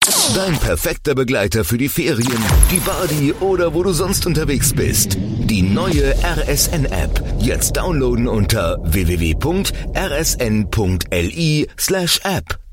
Dein perfekter Begleiter für die Ferien, die Party oder wo du sonst unterwegs bist. Die neue RSN-App. Jetzt downloaden unter www.rsn.li/app.